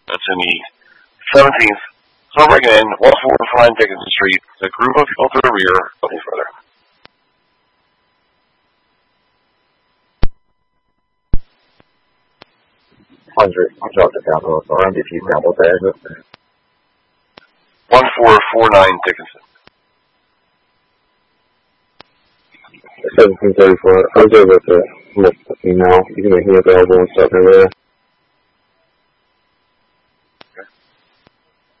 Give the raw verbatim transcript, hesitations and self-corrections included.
That's in the seventeenth. So I'm breaking in one four four nine Dickinson Street. The group of people to the rear. Nothing further. Hundred. Delta Capital. R M D P sample to exit. One four four nine Dickinson. Seventeen thirty four. I was able to miss the email. You can make me available and stuff in there.